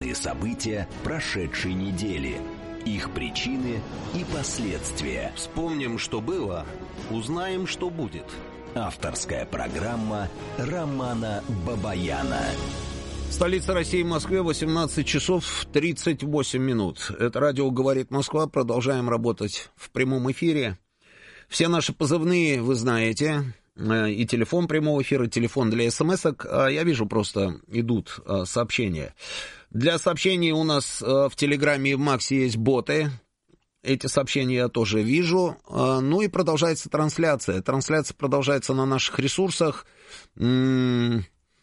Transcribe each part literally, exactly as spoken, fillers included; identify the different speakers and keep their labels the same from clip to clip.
Speaker 1: Главные события прошедшей недели. Их причины и последствия.
Speaker 2: Вспомним, что было, узнаем, что будет.
Speaker 1: Авторская программа Романа Бабаяна.
Speaker 2: Столица России, Москве, восемнадцать часов тридцать восемь минут. Это радио «Говорит Москва». Продолжаем работать в прямом эфире. Все наши позывные вы знаете. И телефон прямого эфира, и телефон для смс-ок. Я вижу, просто идут сообщения. Для сообщений у нас в Телеграме и в Максе есть боты. Эти сообщения я тоже вижу. Ну и продолжается трансляция. Трансляция продолжается на наших ресурсах. Это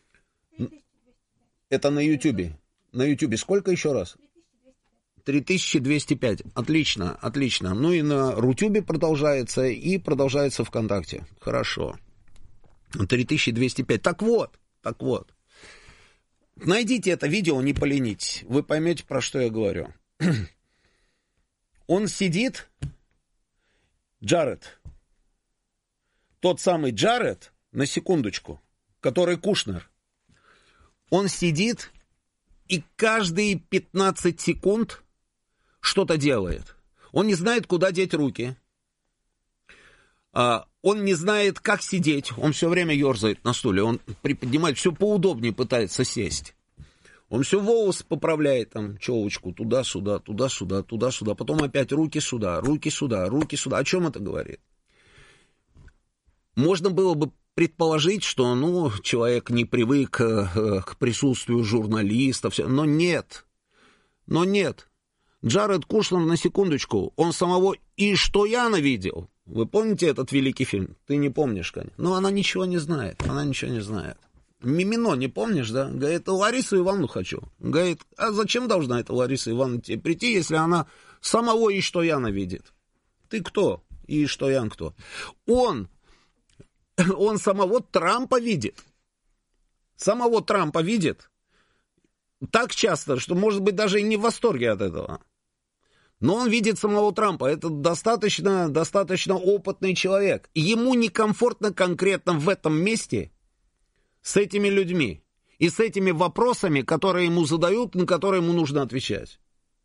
Speaker 2: на Ютубе. На Ютубе. Сколько еще раз? три тысячи двести пять. Отлично, отлично. Ну и на Рутюбе продолжается, и продолжается ВКонтакте. Хорошо. три тысячи двести пять. Так вот, так вот. Найдите это видео, не поленитесь. Вы поймете, про что я говорю. Он сидит, Джаред, тот самый Джаред, на секундочку, который Кушнер, он сидит и каждые пятнадцать секунд что-то делает. Он не знает, куда деть руки. Он не знает, как сидеть. Он все время ерзает на стуле. Он приподнимает, все поудобнее пытается сесть. Он все волосы поправляет, там, челочку туда-сюда, туда-сюда, туда-сюда. Потом опять руки сюда, руки сюда, руки сюда. О чем это говорит? Можно было бы предположить, что, ну, человек не привык к, к присутствию журналистов. Но нет. Но нет. Джаред Кушнер, на секундочку, он самого Иштояна видел. Вы помните этот великий фильм? Ты не помнишь, конечно. Но она ничего не знает. Она ничего не знает. Мимино, не помнишь, да? Говорит, Ларису Ивановну хочу. Говорит, а зачем должна эта Лариса Ивановна тебе прийти, если она самого Иштояна видит? Ты кто? И Иштоян кто? Он, он самого Трампа видит. Самого Трампа видит. Так часто, что, может быть, даже и не в восторге от этого. Но он видит самого Трампа. Это достаточно, достаточно опытный человек. И ему некомфортно конкретно в этом месте с этими людьми. И с этими вопросами, которые ему задают, на которые ему нужно отвечать.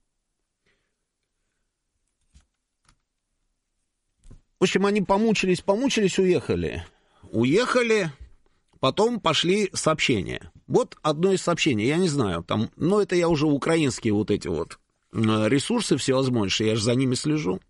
Speaker 2: В общем, они помучились, помучились, уехали. Уехали, потом пошли сообщения. Вот одно из сообщений, я не знаю, там, но это я уже украинские вот эти вот ресурсы всевозможные, я же за ними слежу.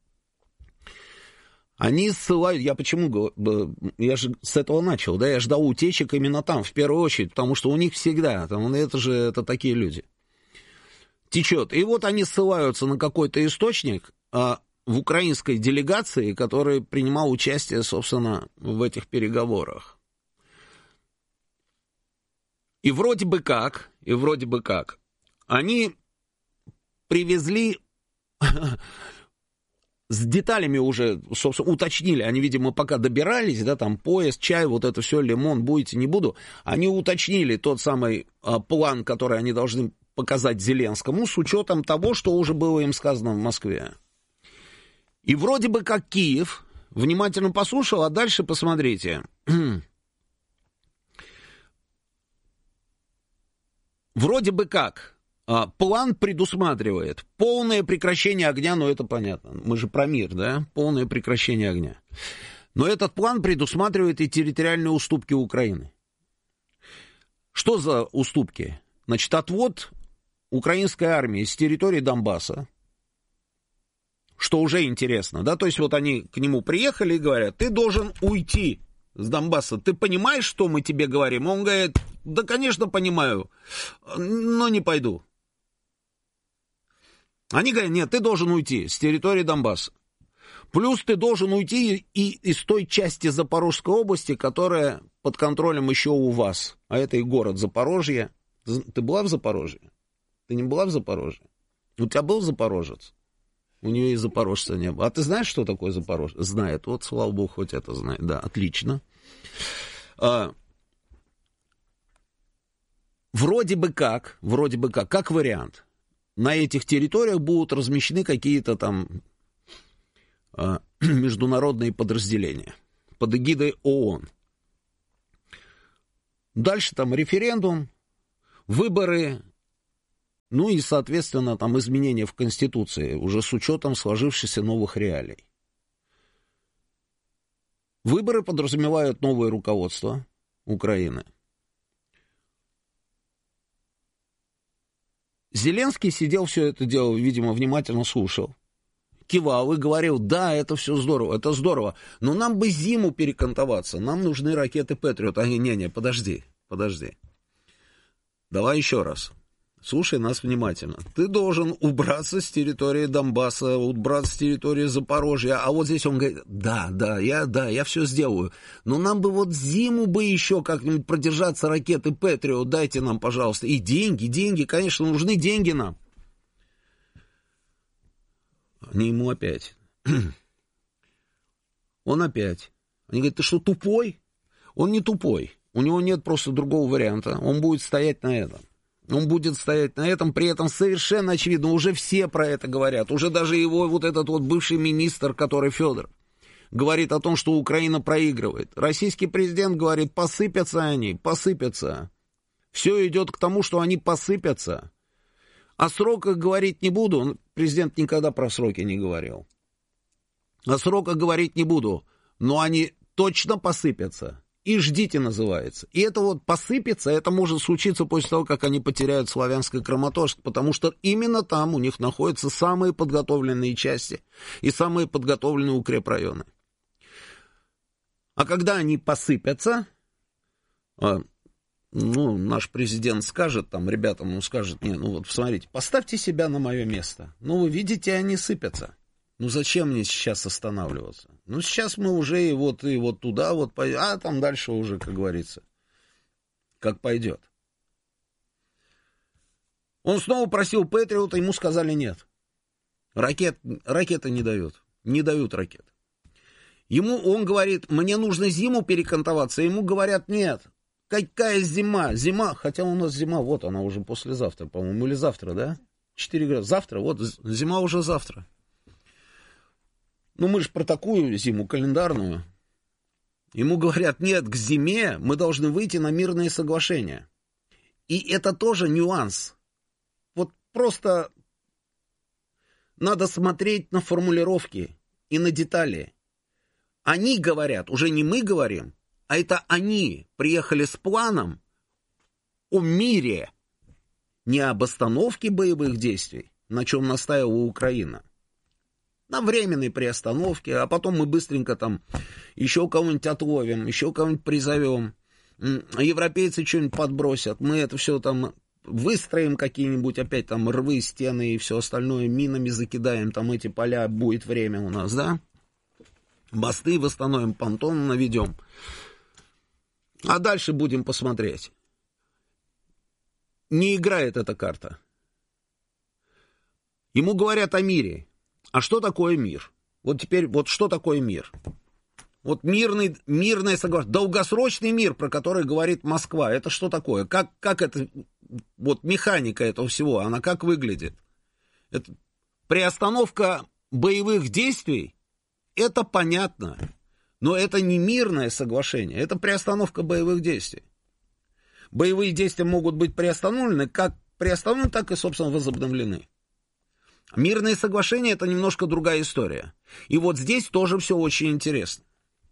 Speaker 2: Они ссылают, я почему, я же с этого начал, да, я ждал утечек именно там, в первую очередь, потому что у них всегда, там, это же, это такие люди, течет. И вот они ссылаются на какой-то источник а, в украинской делегации, который принимал участие, собственно, в этих переговорах. И вроде бы как, и вроде бы как, они привезли, с деталями уже, собственно, уточнили, они, видимо, пока добирались, да, там, поезд, чай, вот это все, лимон, будете, не буду, они уточнили тот самый а, план, который они должны показать Зеленскому, с учетом того, что уже было им сказано в Москве. И вроде бы как Киев внимательно послушал, а дальше посмотрите. Вроде бы как план предусматривает полное прекращение огня, но это понятно, мы же про мир, да, полное прекращение огня. Но этот план предусматривает и территориальные уступки Украины. Что за уступки? Значит, отвод украинской армии с территории Донбасса, что уже интересно, да, то есть вот они к нему приехали и говорят, ты должен уйти с Донбасса, ты понимаешь, что мы тебе говорим? Он говорит, да, конечно, понимаю, но не пойду. Они говорят, нет, ты должен уйти с территории Донбасса. Плюс ты должен уйти и из той части Запорожской области, которая под контролем еще у вас. А это и город Запорожье. Ты была в Запорожье? Ты не была в Запорожье? У тебя был запорожец? У нее и запорожца не было. А ты знаешь, что такое запорожец? Знает. Вот, слава богу, хоть это знает. Да, отлично. А, вроде бы как, вроде бы как, как вариант, на этих территориях будут размещены какие-то там а, международные подразделения под эгидой ООН. Дальше там референдум, выборы Ну и, соответственно, там изменения в Конституции, уже с учетом сложившихся новых реалий. Выборы подразумевают новое руководство Украины. Зеленский сидел все это дело, видимо, внимательно слушал, кивал и говорил: да, это все здорово, это здорово, но нам бы зиму перекантоваться, нам нужны ракеты Патриот. А не-не, подожди, подожди. Давай еще раз. Слушай нас внимательно. Ты должен убраться с территории Донбасса, убраться с территории Запорожья. А вот здесь он говорит: да, да, я, да, я все сделаю. Но нам бы вот зиму бы еще как-нибудь продержаться, ракеты Патриот дайте нам, пожалуйста. И деньги, деньги, конечно, нужны деньги нам. Они ему опять. Он опять. Они говорят: ты что, тупой? Он не тупой. У него нет просто другого варианта. Он будет стоять на этом. Он будет стоять на этом, при этом совершенно очевидно, уже все про это говорят, уже даже его вот этот вот бывший министр, который Федоров, говорит о том, что Украина проигрывает. Российский президент говорит: посыпятся они, посыпятся. Все идет к тому, что они посыпятся. О сроках говорить не буду, президент никогда про сроки не говорил. О сроках говорить не буду, но они точно посыпятся. И ждите, называется. И это вот посыпется, это может случиться после того, как они потеряют Славянск и Краматорск, потому что именно там у них находятся самые подготовленные части и самые подготовленные укрепрайоны. А когда они посыпятся, ну, наш президент скажет там ребятам, он скажет: не, ну вот посмотрите, поставьте себя на мое место. Ну, вы видите, они сыпятся. Ну, зачем мне сейчас останавливаться? Ну, сейчас мы уже и вот, и вот туда вот пойдем, а там дальше уже, как говорится, как пойдет. Он снова просил Патриота, ему сказали нет. Ракет, ракеты не дают, не дают ракет. Ему, он говорит: мне нужно зиму перекантоваться, ему говорят: нет. Какая зима? Зима, хотя у нас зима, вот она уже послезавтра, по-моему, или завтра, да? четыре градуса. Завтра, вот зима уже завтра. Ну, мы же про такую зиму календарную. Ему говорят: нет, к зиме мы должны выйти на мирные соглашения. И это тоже нюанс. Вот просто надо смотреть на формулировки и на детали. Они говорят, уже не мы говорим, а это они приехали с планом о мире, не об остановке боевых действий, на чем настаивала Украина. На временной приостановке, а потом мы быстренько там еще кого-нибудь отловим, еще кого-нибудь призовем, европейцы что-нибудь подбросят, мы это все там выстроим, какие-нибудь опять там рвы, стены и все остальное, минами закидаем, там эти поля, будет время у нас, да? Мосты восстановим, понтон наведем. А дальше будем посмотреть. Не играет эта карта. Ему говорят о мире. А что такое мир? Вот теперь, вот что такое мир? Вот мирный, мирное соглашение, долгосрочный мир, про который говорит Москва, это что такое? Как, как это, вот механика этого всего, она как выглядит? Это, приостановка боевых действий, это понятно, но это не мирное соглашение, это приостановка боевых действий. Боевые действия могут быть приостановлены, как приостановлены, так и, собственно, возобновлены. Мирные соглашения — это немножко другая история. И вот здесь тоже все очень интересно.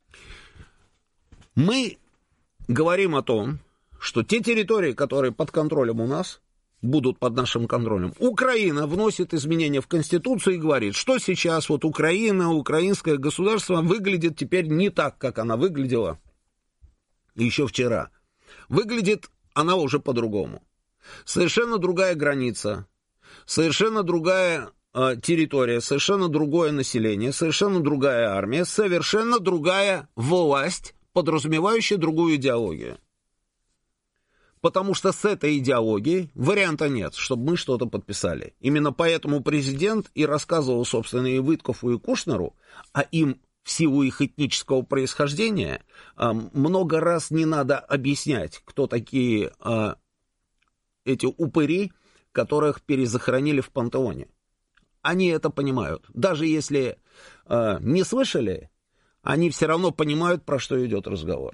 Speaker 2: Мы говорим о том, что те территории, которые под контролем у нас, будут под нашим контролем. Украина вносит изменения в Конституцию и говорит, что сейчас вот Украина, украинское государство выглядит теперь не так, как она выглядела еще вчера. Выглядит она уже по-другому. Совершенно другая граница. Совершенно другая э, территория, совершенно другое население, совершенно другая армия, совершенно другая власть, подразумевающая другую идеологию. Потому что с этой идеологией варианта нет, чтобы мы что-то подписали. Именно поэтому президент и рассказывал, собственно, и Виткову, и Кушнеру, а им в силу их этнического происхождения э, много раз не надо объяснять, кто такие э, эти упыри, которых перезахоронили в пантеоне. Они это понимают. Даже если э, не слышали, они все равно понимают, про что идет разговор.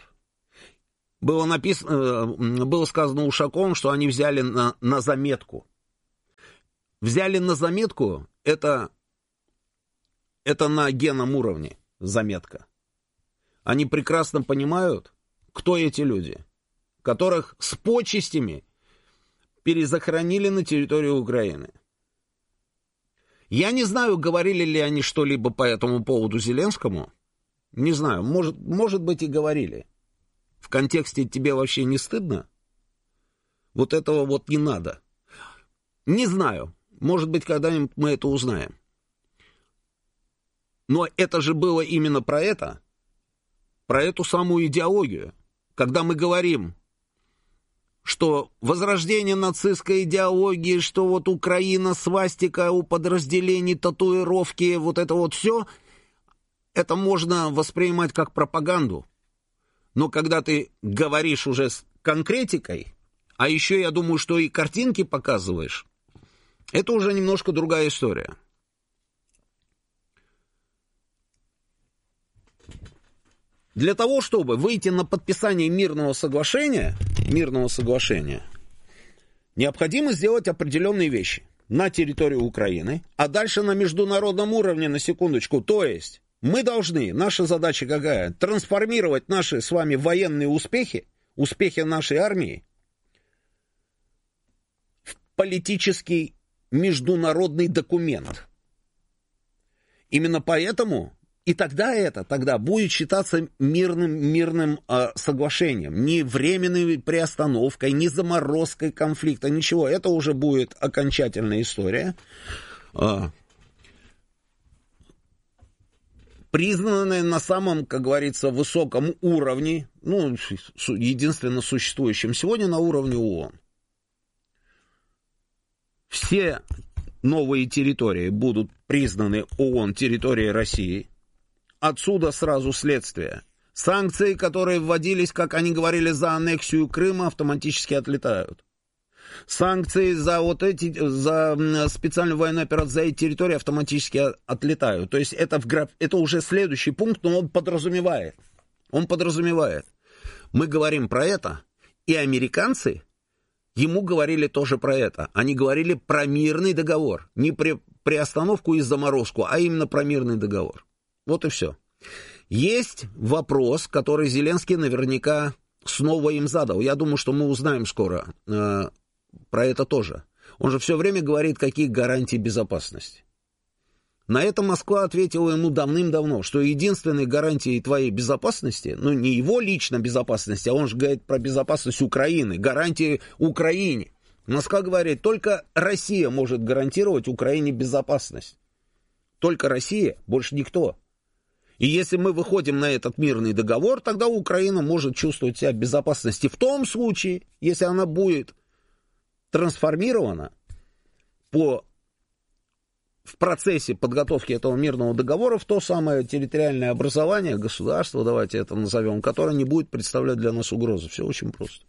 Speaker 2: Было написано, э, было сказано Ушаковым, что они взяли на, на заметку. взяли на заметку, это, это на генном уровне заметка. Они прекрасно понимают, кто эти люди, которых с почестями перезахоронили на территории Украины. Я не знаю, говорили ли они что-либо по этому поводу Зеленскому. Не знаю, может, может быть и говорили. В контексте тебе вообще не стыдно? Вот этого вот не надо. Не знаю. Может быть, когда-нибудь мы это узнаем. Но это же было именно про это. Про эту самую идеологию. Когда мы говорим, что возрождение нацистской идеологии, что вот Украина, свастика у подразделений, татуировки, вот это вот все, это можно воспринимать как пропаганду. Но когда ты говоришь уже с конкретикой, а еще я думаю, что и картинки показываешь, это уже немножко другая история. Для того, чтобы выйти на подписание мирного соглашения, мирного соглашения, необходимо сделать определенные вещи на территории Украины, а дальше на международном уровне, на секундочку. То есть мы должны, наша задача какая? Трансформировать наши с вами военные успехи, успехи нашей армии в политический международный документ. Именно поэтому... И тогда это, тогда будет считаться мирным, мирным э, соглашением, не временной приостановкой, не заморозкой конфликта, ничего. Это уже будет окончательная история, э, признанная на самом, как говорится, высоком уровне, ну, единственно существующем сегодня на уровне ООН. Все новые территории будут признаны ООН территорией России. Отсюда сразу следствие. Санкции, которые вводились, как они говорили, за аннексию Крыма, автоматически отлетают. Санкции за вот эти, за специальную военную операцию за эти территории автоматически отлетают. То есть это, в граф... это уже следующий пункт, но он подразумевает. Он подразумевает. Мы говорим про это, и американцы ему говорили тоже про это. Они говорили про мирный договор. Не при... приостановку и заморозку, а именно про мирный договор. Вот и все. Есть вопрос, который Зеленский наверняка снова им задал. Я думаю, что мы узнаем скоро э, про это тоже. Он же все время говорит, какие гарантии безопасности. На это Москва ответила ему давным-давно, что единственной гарантией твоей безопасности, ну не его лично безопасности, а он же говорит про безопасность Украины, гарантии Украине. Москва говорит, только Россия может гарантировать Украине безопасность. Только Россия, больше никто. И если мы выходим на этот мирный договор, тогда Украина может чувствовать себя в безопасности в том случае, если она будет трансформирована по, в процессе подготовки этого мирного договора в то самое территориальное образование, государство, давайте это назовем, которое не будет представлять для нас угрозы. Все очень просто.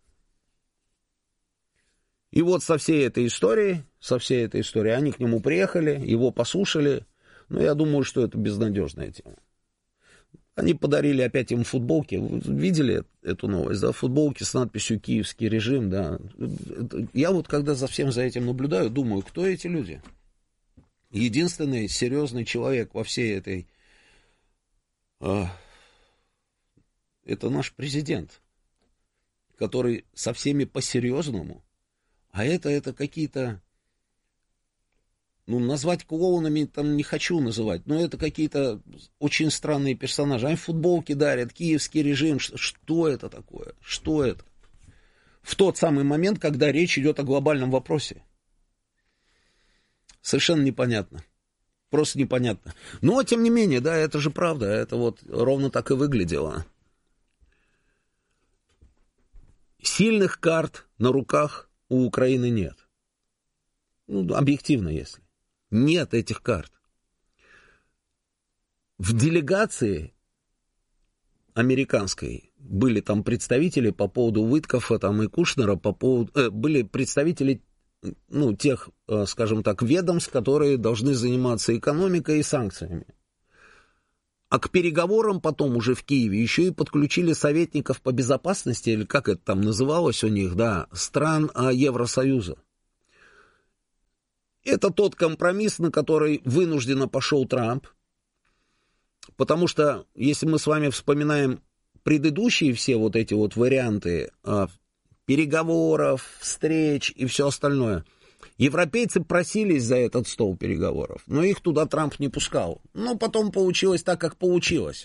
Speaker 2: И вот со всей этой историей, со всей этой историей, они к нему приехали, его послушали. Но я думаю, что это безнадежная тема. Они подарили опять им футболки. Вы видели эту новость, да? Футболки с надписью «Киевский режим», да. Я вот, когда за всем за этим наблюдаю, думаю, кто эти люди? Единственный серьезный человек во всей этой... А, это наш президент, который со всеми по-серьезному. А это, это какие-то... Ну, назвать клоунами там не хочу называть, но это какие-то очень странные персонажи. Они футболки дарят, киевский режим. Что это такое? Что это? В тот самый момент, когда речь идет о глобальном вопросе. Совершенно непонятно. Просто непонятно. Но, тем не менее, да, это же правда. Это вот ровно так и выглядело. Сильных карт на руках у Украины нет. Ну, объективно, если. Нет этих карт. В делегации американской были там представители по поводу Уиткофа там, и Кушнера, по поводу, э, были представители ну, тех, э, скажем так, ведомств, которые должны заниматься экономикой и санкциями. А к переговорам потом уже в Киеве еще и подключили советников по безопасности, или как это там называлось у них, да, стран Евросоюза. Это тот компромисс, на который вынужденно пошел Трамп. Потому что, если мы с вами вспоминаем предыдущие все вот эти вот варианты а, переговоров, встреч и все остальное, европейцы просились за этот стол переговоров, но их туда Трамп не пускал. Но потом получилось так, как получилось.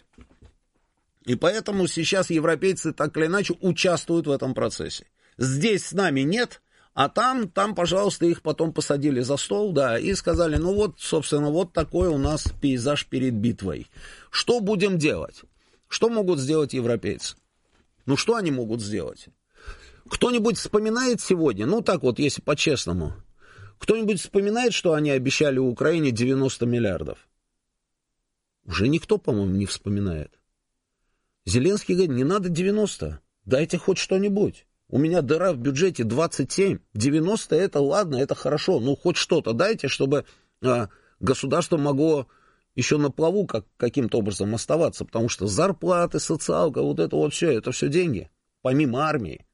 Speaker 2: И поэтому сейчас европейцы так или иначе участвуют в этом процессе. Здесь с нами нет, а там, там, пожалуйста, их потом посадили за стол, да, и сказали, ну вот, собственно, вот такой у нас пейзаж перед битвой. Что будем делать? Что могут сделать европейцы? Ну, что они могут сделать? Кто-нибудь вспоминает сегодня, ну, так вот, если по-честному, кто-нибудь вспоминает, что они обещали Украине девяносто миллиардов? Уже никто, по-моему, не вспоминает. Зеленский говорит, не надо девяносто, дайте хоть что-нибудь. У меня дыра в бюджете двадцать семь, девяносто это ладно, это хорошо, ну хоть что-то дайте, чтобы а, государство могло еще на плаву как, каким-то образом оставаться, потому что зарплаты, социалка, вот это вот все, это все деньги, помимо армии.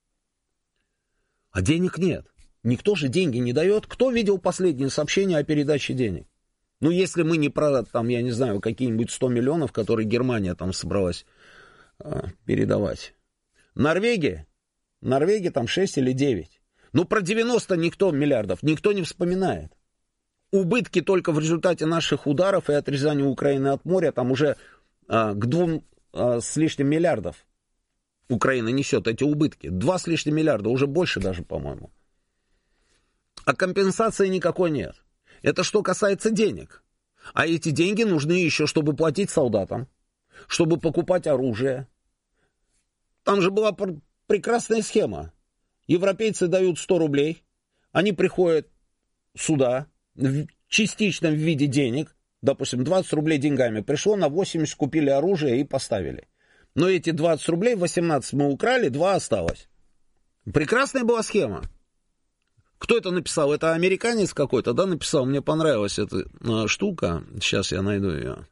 Speaker 2: А денег нет. Никто же деньги не дает. Кто видел последнее сообщение о передаче денег? Ну, если мы не про, там, я не знаю, какие-нибудь сто миллионов, которые Германия там собралась а, передавать. Норвегия? Норвегия там шесть или девять. Ну, про девяносто никто миллиардов, никто не вспоминает. Убытки только в результате наших ударов и отрезания Украины от моря, там уже а, к двум а, с лишним миллиардов Украина несет эти убытки. Два с лишним миллиарда, уже больше даже, по-моему. А компенсации никакой нет. Это что касается денег. А эти деньги нужны еще, чтобы платить солдатам, чтобы покупать оружие. Там же была прекрасная схема. Европейцы дают сто рублей, они приходят сюда, в частичном виде денег, допустим, двадцать рублей деньгами пришло, на восемьдесят купили оружие и поставили. Но эти двадцать рублей, восемнадцать мы украли, два осталось. Прекрасная была схема. Кто это написал? Это американец какой-то, да, написал? Мне понравилась эта а, штука. Сейчас я найду ее.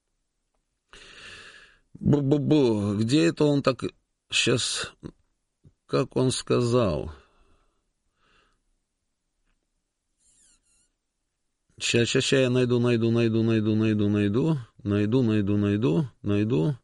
Speaker 2: Бу-бу-бу. Где это он так... Сейчас... Как он сказал? Сейчас, сейчас, сейчас я найду, найду, найду, найду, найду, найду, найду, найду, найду, найду.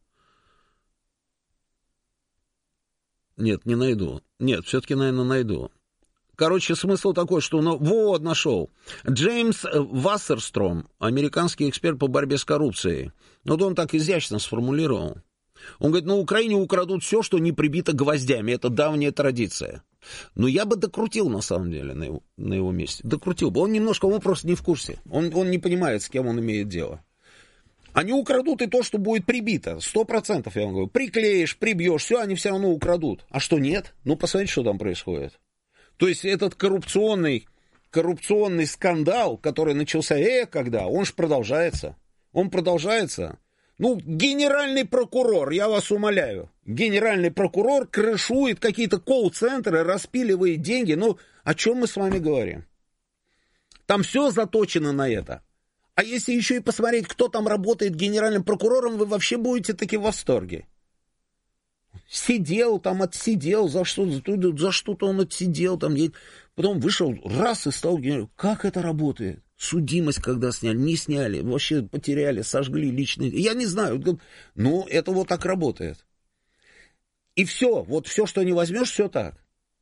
Speaker 2: Нет, не найду. Нет, все-таки, наверное, найду. Короче, смысл такой, что... Ну, вот, нашел. Джеймс Вассерстром, американский эксперт по борьбе с коррупцией. Вот он так изящно сформулировал. Он говорит, на Украине украдут все, что не прибито гвоздями. Это давняя традиция. Но я бы докрутил, на самом деле, на его, на его месте. Докрутил бы. Он немножко, он просто не в курсе. Он, он не понимает, с кем он имеет дело. Они украдут и то, что будет прибито. Сто процентов, я вам говорю. Приклеишь, прибьешь, все, они все равно украдут. А что нет? Ну, посмотрите, что там происходит. То есть этот коррупционный, коррупционный скандал, который начался, э, когда, он же продолжается. Он продолжается. Ну, генеральный прокурор, я вас умоляю, генеральный прокурор крышует какие-то колл-центры, распиливает деньги. Ну, о чем мы с вами говорим? Там все заточено на это. А если еще и посмотреть, кто там работает генеральным прокурором, вы вообще будете таки в восторге. Сидел там, отсидел, за что-то, за что-то он отсидел, там, потом вышел, раз и стал генеральным. Как это работает? Судимость когда сняли, не сняли, вообще потеряли, сожгли личные. Я не знаю, но это вот так работает. И все, вот все, что не возьмешь, все так.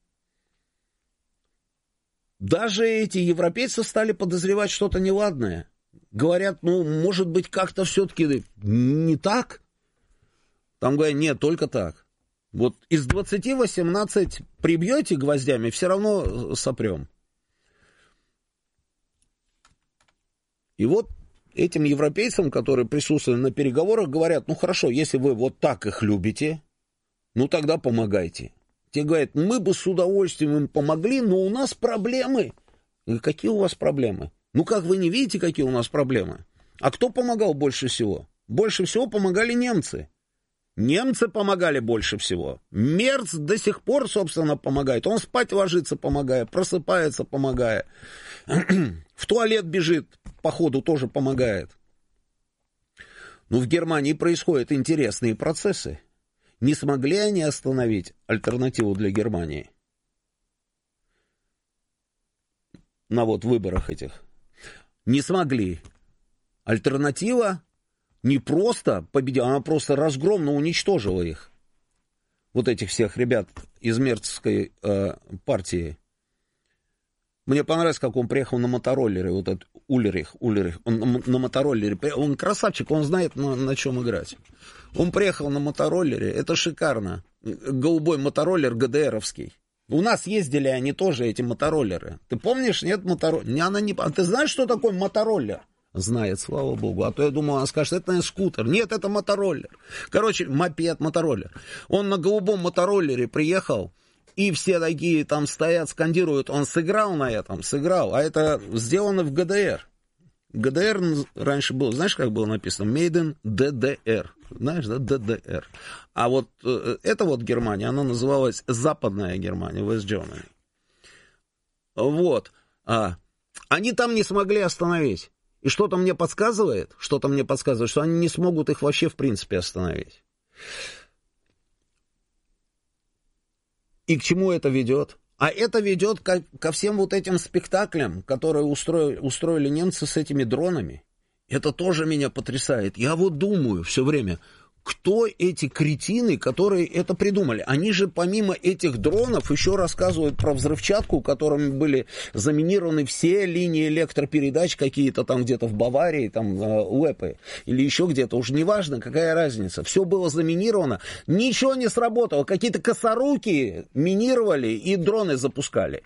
Speaker 2: Даже эти европейцы стали подозревать что-то неладное. Говорят, ну, может быть, как-то все-таки не так. Там говорят, нет, только так. Вот из двадцати восемнадцать прибьете гвоздями, все равно сопрем. И вот этим европейцам, которые присутствовали на переговорах, говорят, ну хорошо, если вы вот так их любите, ну тогда помогайте. Те говорят, мы бы с удовольствием им помогли, но у нас проблемы. И какие у вас проблемы? Ну как вы не видите, какие у нас проблемы? А кто помогал больше всего? Больше всего помогали немцы. Немцы помогали больше всего. Мерц до сих пор, собственно, помогает. Он спать ложится, помогая, просыпается, помогая. В туалет бежит, по ходу тоже помогает. Но в Германии происходят интересные процессы. Не смогли они остановить альтернативу для Германии? На вот выборах этих. Не смогли. Альтернатива не просто победила, она просто разгромно уничтожила их. Вот этих всех ребят из Мерцевской э, партии. Мне понравилось, как он приехал на мотороллере, вот этот Ульрих, Ульрих, он на, на мотороллере, он красавчик, он знает, на, на чем играть. Он приехал на мотороллере, это шикарно, голубой мотороллер ГДРовский. У нас ездили они тоже, эти мотороллеры. Ты помнишь, нет, мотороллер? Она не... А ты знаешь, что такое мотороллер? Знает, слава богу. А то я думал, она скажет, это, наверное, скутер. Нет, это мотороллер. Короче, мопед, мотороллер. Он на голубом мотороллере приехал, и все такие там стоят, скандируют. Он сыграл на этом, сыграл. А это сделано в ГДР. ГДР раньше был, знаешь, как было написано? Made in ди ди ар. Знаешь, да, ди ди ар. А вот э, это вот Германия, она называлась Западная Германия, West Germany. Вот. А, они там не смогли остановить. И что-то мне подсказывает, что-то мне подсказывает, что они не смогут их вообще в принципе остановить. И к чему это ведет? А это ведет ко, ко всем вот этим спектаклям, которые устроили, устроили немцы с этими дронами. Это тоже меня потрясает. Я вот думаю все время, кто эти кретины, которые это придумали? Они же помимо этих дронов еще рассказывают про взрывчатку, которыми были заминированы все линии электропередач какие-то там где-то в Баварии, там УЭПы или еще где-то, уж неважно, какая разница. Все было заминировано, ничего не сработало. Какие-то косоруки минировали и дроны запускали.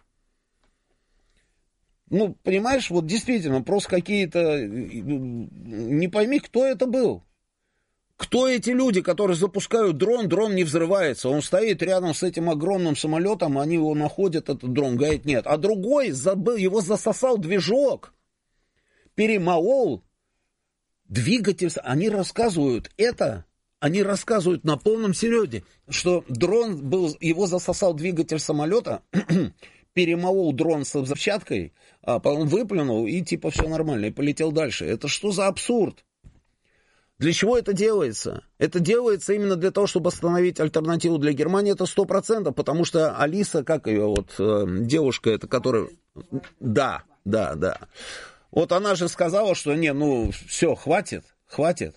Speaker 2: Ну, понимаешь, вот действительно, просто какие-то... Не пойми, кто это был. Кто эти люди, которые запускают дрон, дрон не взрывается, он стоит рядом с этим огромным самолетом, они его находят, этот дрон, говорит, нет. А другой, забыл, его засосал движок, перемолол двигатель. Они рассказывают это, они рассказывают на полном серьезе, что дрон был, его засосал двигатель самолета, перемолол дрон со взрывчаткой, а потом выплюнул, и типа все нормально, и полетел дальше. Это что за абсурд? Для чего это делается? Это делается именно для того, чтобы остановить альтернативу для Германии, это сто процентов, потому что Алиса, как ее, вот, э, девушка эта, которая... Да, да, да. Вот она же сказала, что не, ну, все, хватит, хватит.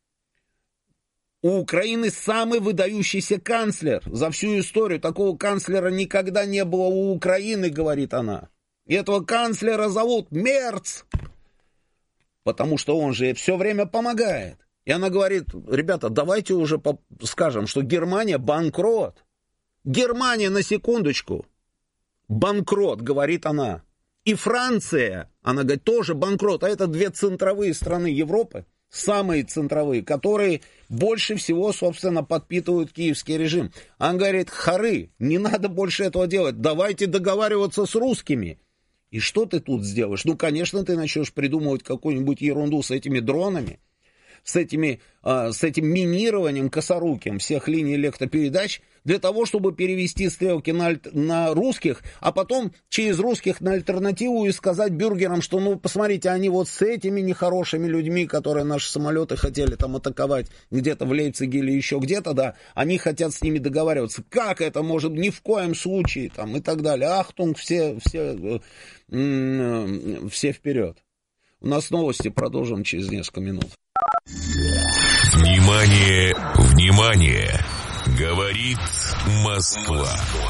Speaker 2: У Украины самый выдающийся канцлер за всю историю. Такого канцлера никогда не было у Украины, говорит она. И этого канцлера зовут Мерц, потому что он же все время помогает. И она говорит, ребята, давайте уже скажем, что Германия банкрот. Германия, на секундочку, банкрот, говорит она. И Франция, она говорит, тоже банкрот. А это две центровые страны Европы, самые центровые, которые больше всего, собственно, подпитывают киевский режим. Она говорит, хоры, не надо больше этого делать, давайте договариваться с русскими. И что ты тут сделаешь? Ну, конечно, ты начнешь придумывать какую-нибудь ерунду с этими дронами, с, этими, а, с этим минированием косоруким всех линий электропередач, для того, чтобы перевести стрелки на, на русских, а потом через русских на альтернативу и сказать бюргерам, что, ну, посмотрите, они вот с этими нехорошими людьми, которые наши самолеты хотели там атаковать где-то в Лейпциге или еще где-то, да, они хотят с ними договариваться. Как это может? Ни в коем случае, там, и так далее. Ахтунг, все, все, все вперед. У нас новости, продолжим через несколько минут.
Speaker 3: Внимание, внимание! Говорит Москва.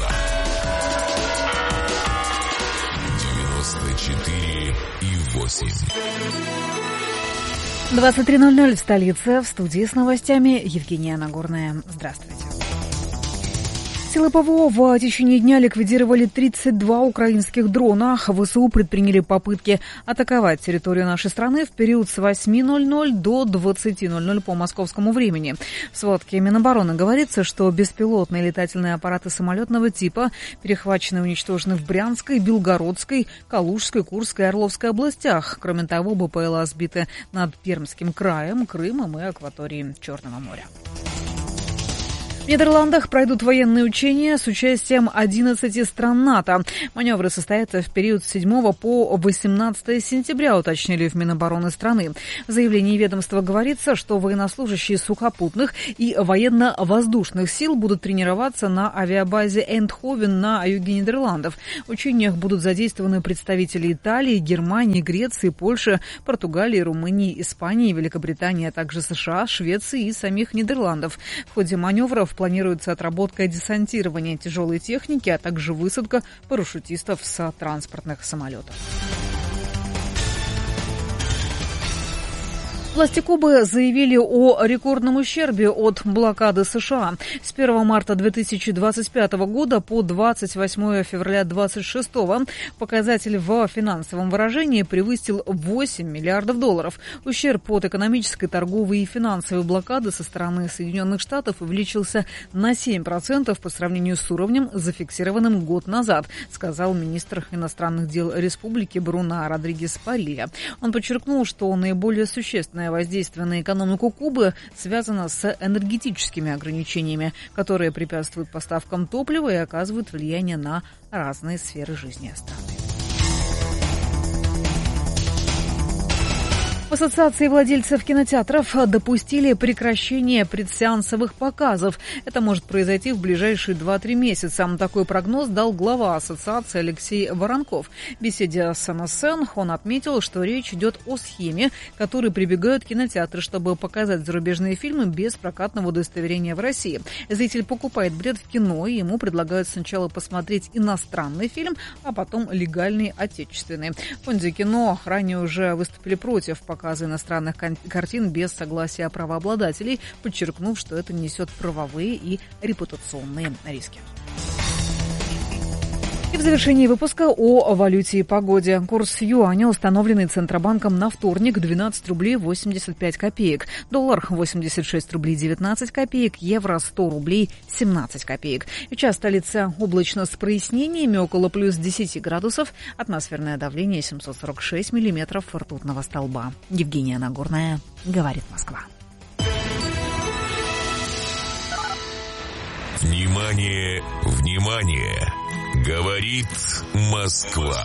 Speaker 3: девяносто четыре и восемь.
Speaker 4: двадцать три ноль ноль в столице. В студии с новостями Евгения Нагорная. Здравствуйте. Силы ПВО в течение дня ликвидировали тридцать два украинских дрона. ВСУ предприняли попытки атаковать территорию нашей страны в период с восьми ноль ноль до двадцати ноль ноль по московскому времени. В сводке Минобороны говорится, что беспилотные летательные аппараты самолетного типа перехвачены и уничтожены в Брянской, Белгородской, Калужской, Курской и Орловской областях. Кроме того, БПЛА сбиты над Пермским краем, Крымом и акваторией Черного моря. В Нидерландах пройдут военные учения с участием одиннадцати стран НАТО. Маневры состоятся в период с седьмого по восемнадцатое сентября, уточнили в Минобороны страны. В заявлении ведомства говорится, что военнослужащие сухопутных и военно-воздушных сил будут тренироваться на авиабазе Эндховен на юге Нидерландов. В учениях будут задействованы представители Италии, Германии, Греции, Польши, Португалии, Румынии, Испании, Великобритании, а также США, Швеции и самих Нидерландов. В ходе маневров планируется отработка десантирования тяжелой техники, а также высадка парашютистов с транспортных самолетов. Власти Кубы заявили о рекордном ущербе от блокады США. С первого марта две тысячи двадцать пятого года по двадцать восьмое февраля две тысячи двадцать шестого показатель в финансовом выражении превысил восемь миллиардов долларов. Ущерб от экономической, торговой и финансовой блокады со стороны Соединенных Штатов увеличился на семь процентов по сравнению с уровнем, зафиксированным год назад, сказал министр иностранных дел республики Бруно Родригес Парилья. Он подчеркнул, что наиболее существенное воздействие на экономику Кубы связано с энергетическими ограничениями, которые препятствуют поставкам топлива и оказывают влияние на разные сферы жизни страны. В Ассоциации владельцев кинотеатров допустили прекращение предсеансовых показов. Это может произойти в ближайшие два-три месяца. Такой прогноз дал глава ассоциации Алексей Воронков. В беседе с эн эс эн он отметил, что речь идет о схеме, к которой прибегают кинотеатры, чтобы показать зарубежные фильмы без прокатного удостоверения в России. Зритель покупает билет в кино, и ему предлагают сначала посмотреть иностранный фильм, а потом легальный отечественный. В фонде кино ранее уже выступили против показа показа иностранных картин без согласия правообладателей, подчеркнув, что это несет правовые и репутационные риски. И в завершении выпуска о валюте и погоде. Курс юаня, установленный Центробанком на вторник, двенадцать рублей восемьдесят пять копеек. Доллар восемьдесят шесть рублей девятнадцать копеек. Евро сто рублей семнадцать копеек. Сейчас столица облачно с прояснениями, около плюс десять градусов. Атмосферное давление семьсот сорок шесть миллиметров ртутного столба. Евгения Нагорная, говорит Москва.
Speaker 3: Внимание, внимание! Говорит Москва.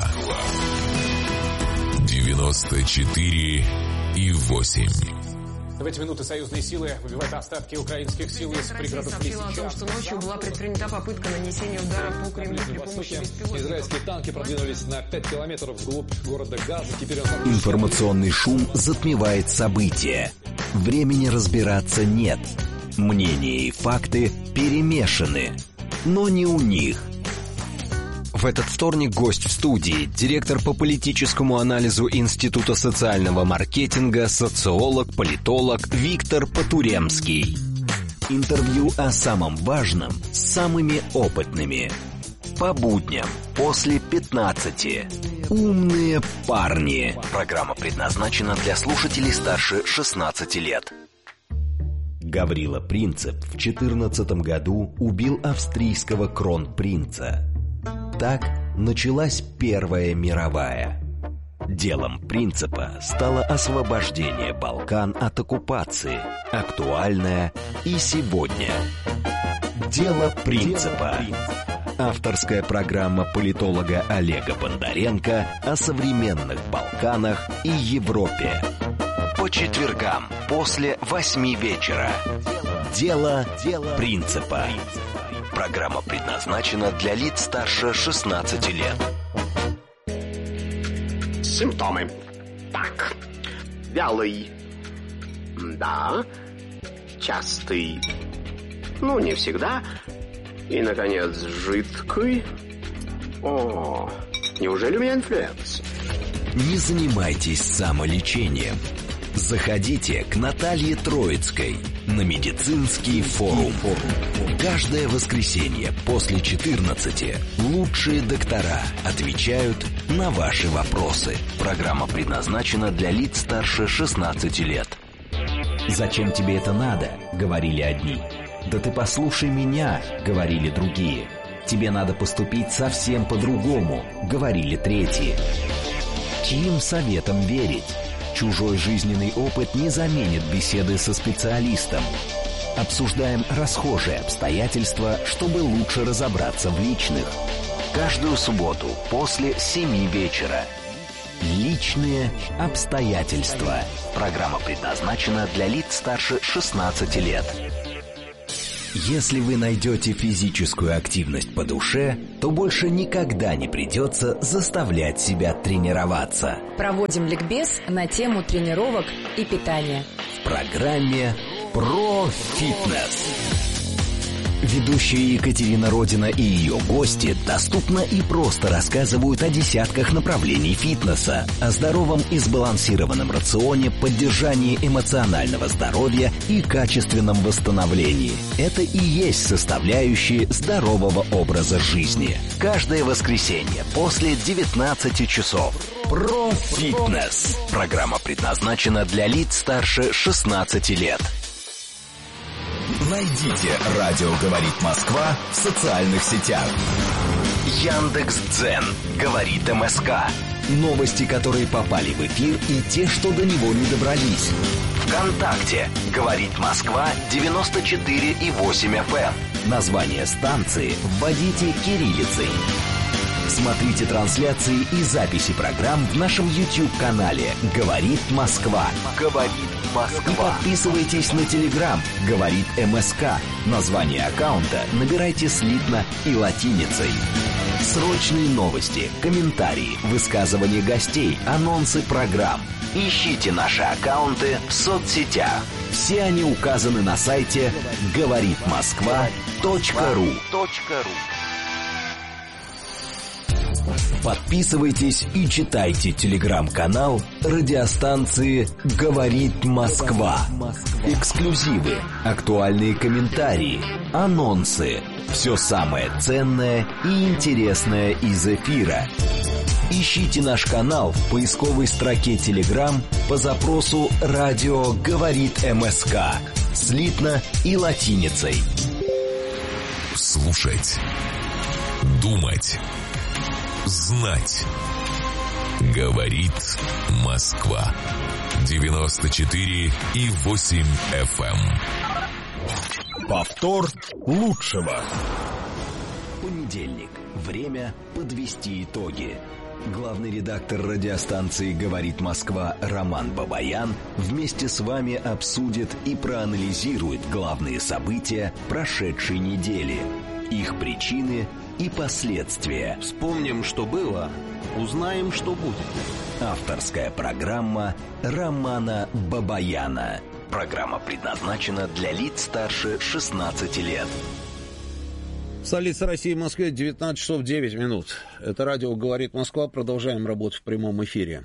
Speaker 3: девяносто четыре и восемь.
Speaker 5: В эти минуты союзные силы выбивают остатки украинских сил из пригородов Лисичанска.
Speaker 6: О том, что ночью была предпринята попытка нанесения удара по Кремлю при помощи беспилотников.
Speaker 5: Израильские танки продвинулись на пять километров вглубь города Газа. Теперь он...
Speaker 1: Информационный шум затмевает события. Времени разбираться нет. Мнения и факты перемешаны. Но не у них. В этот вторник гость в студии, директор по политическому анализу Института социального маркетинга, социолог, политолог Виктор Потуремский. Интервью о самом важном с самыми опытными. По будням после пятнадцати. Умные парни. Программа предназначена для слушателей старше шестнадцати лет. Гаврила Принцип в четырнадцатом году убил австрийского кронпринца. Так началась Первая мировая. Делом Принципа стало освобождение Балкан от оккупации, актуальное и сегодня. Дело Принципа. Авторская программа политолога Олега Бондаренко о современных Балканах и Европе. По четвергам после восьми вечера. Дело Принципа. Программа предназначена для лиц старше шестнадцати лет.
Speaker 7: Симптомы. Так. Вялый. Да. Частый. Ну, не всегда. И, наконец, жидкий. О, неужели у меня инфлюенция?
Speaker 1: Не занимайтесь самолечением. Заходите к Наталье Троицкой на медицинский форум. Каждое воскресенье после четырнадцати лучшие доктора отвечают на ваши вопросы. Программа предназначена для лиц старше шестнадцати лет. «Зачем тебе это надо?» — говорили одни. «Да ты послушай меня», — говорили другие. «Тебе надо поступить совсем по-другому», — говорили третьи. Чьим советам верить? Чужой жизненный опыт не заменит беседы со специалистом. обсуждаем расхожие обстоятельства, чтобы лучше разобраться в личных. Каждую субботу после семи вечера. Личные обстоятельства. Программа предназначена для лиц старше шестнадцати лет. Если вы найдете физическую активность по душе, то больше никогда не придется заставлять себя тренироваться.
Speaker 8: Проводим ликбез на тему тренировок и питания.
Speaker 1: В программе «Про фитнес». Ведущая Екатерина Родина и ее гости доступно и просто рассказывают о десятках направлений фитнеса, о здоровом и сбалансированном рационе, поддержании эмоционального здоровья и качественном восстановлении. Это и есть составляющие здорового образа жизни. Каждое воскресенье после девятнадцати часов. Про фитнес. Программа предназначена для лиц старше шестнадцати лет.
Speaker 3: Найдите «Радио говорит Москва» в социальных сетях.
Speaker 1: Яндекс.Дзен говорит МСК. Новости, которые попали в эфир, и те, что до него не добрались. ВКонтакте говорит Москва девяносто четыре и восемь эф эм. Название станции вводите кириллицей. Смотрите трансляции и записи программ в нашем YouTube-канале «Говорит Москва». «Говорит Москва». И подписывайтесь на Telegram «Говорит МСК». Название аккаунта набирайте слитно и латиницей. Срочные новости, комментарии, высказывания гостей, анонсы программ. Ищите наши аккаунты в соцсетях. Все они указаны на сайте говорит москва точка ру. Подписывайтесь и читайте телеграм-канал радиостанции «Говорит Москва». Эксклюзивы, актуальные комментарии, анонсы. Все самое ценное и интересное из эфира. Ищите наш канал в поисковой строке Telegram по запросу «Радио говорит МСК». Слитно и латиницей.
Speaker 3: Слушать. Думать. Знать. Говорит Москва. девяносто четыре и восемь эф эм.
Speaker 1: Повтор лучшего. Понедельник. Время подвести итоги. Главный редактор радиостанции «Говорит Москва» Роман Бабаян вместе с вами обсудит и проанализирует главные события прошедшей недели, их причины и последствия.
Speaker 2: Вспомним, что было, узнаем, что будет.
Speaker 1: Авторская программа Романа Бабаяна. Программа предназначена для лиц старше шестнадцати лет.
Speaker 2: Столица России, Москве, девятнадцать часов девять минут. Это радио «Говорит Москва». Продолжаем работу в прямом эфире.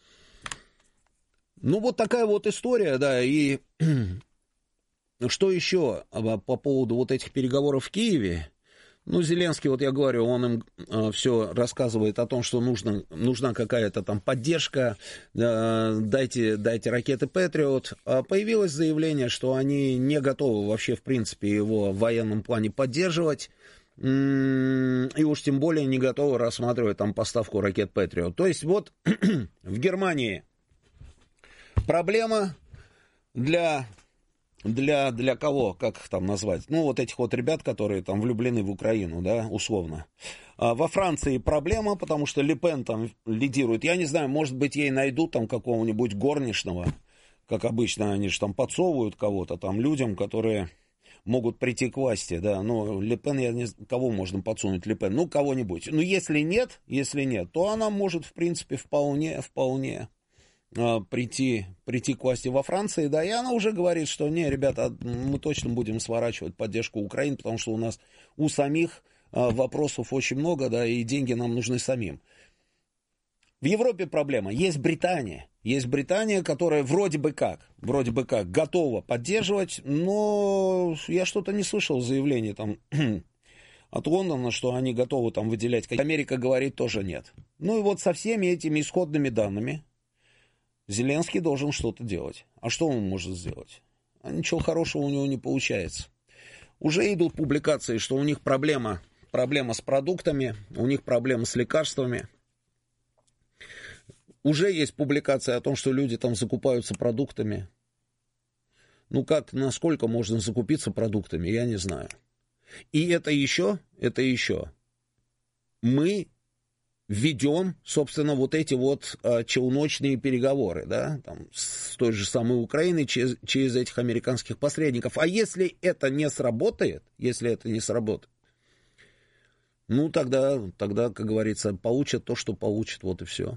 Speaker 2: Ну, вот такая вот история, да, и что еще по поводу вот этих переговоров в Киеве? Ну, Зеленский, вот я говорю, он им э, все рассказывает о том, что нужно, нужна какая-то там поддержка, э, дайте, дайте ракеты «Патриот». А появилось заявление, что они не готовы вообще, в принципе, его в военном плане поддерживать, м- и уж тем более не готовы рассматривать там поставку ракет «Патриот». То есть вот в Германии проблема для... Для, для кого, как их там назвать? Ну, вот этих вот ребят, которые там влюблены в Украину, да, условно. А во Франции проблема, потому что Ле Пен там лидирует. Я не знаю, может быть, ей найдут там какого-нибудь горничного, как обычно, они же там подсовывают кого-то там людям, которые могут прийти к власти, да. Но Ле Пен, я не знаю, кого можно подсунуть Ле Пен? Ну, кого-нибудь. Ну, если нет, если нет, то она может, в принципе, вполне, вполне... Прийти, прийти к власти во Франции, да, и она уже говорит, что не, ребята, мы точно будем сворачивать поддержку Украины, потому что у нас у самих вопросов очень много, да, и деньги нам нужны самим. В Европе проблема. Есть Британия, есть Британия, которая вроде бы как, вроде бы как готова поддерживать, но я что-то не слышал заявления там от Лондона, что они готовы там выделять. Америка говорит, тоже нет. Ну и вот со всеми этими исходными данными Зеленский должен что-то делать. А что он может сделать? А ничего хорошего у него не получается. Уже идут публикации, что у них проблема, проблема с продуктами, у них проблема с лекарствами. Уже есть публикация о том, что люди там закупаются продуктами. Ну, как, насколько можно закупиться продуктами, я не знаю. И это еще, это еще. Мы ведем, собственно, вот эти вот а, челночные переговоры, да, там, с той же самой Украиной через, через этих американских посредников. А если это не сработает, если это не сработает, ну, тогда, тогда, как говорится, получат то, что получат, вот и все.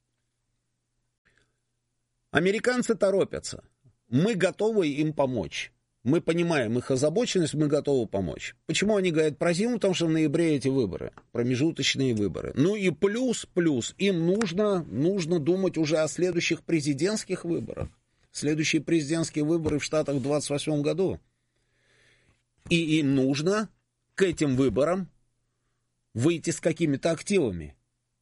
Speaker 2: Американцы торопятся. Мы готовы им помочь. Мы понимаем их озабоченность, мы готовы помочь. Почему они говорят про зиму? Потому что в ноябре эти выборы, промежуточные выборы. Ну и плюс, плюс, им нужно, нужно думать уже о следующих президентских выборах. Следующие президентские выборы в Штатах в двадцать восьмом году. И им нужно к этим выборам выйти с какими-то активами.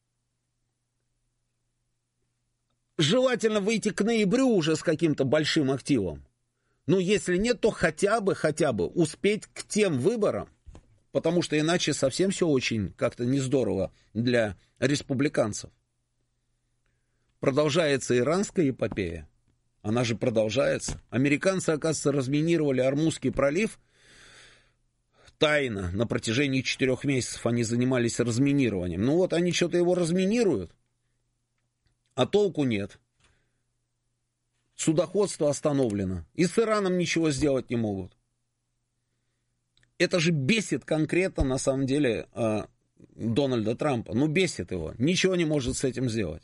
Speaker 2: Желательно выйти к ноябрю уже с каким-то большим активом. Ну, если нет, то хотя бы, хотя бы успеть к тем выборам, потому что иначе совсем все очень как-то не здорово для республиканцев. Продолжается иранская эпопея. Она же продолжается. Американцы, оказывается, разминировали Ормузский пролив тайно. На протяжении четырех месяцев они занимались разминированием. Ну вот они что-то его разминируют, а толку нет. Судоходство остановлено. И с Ираном ничего сделать не могут. Это же бесит конкретно, на самом деле, Дональда Трампа. Ну, бесит его. Ничего не может с этим сделать.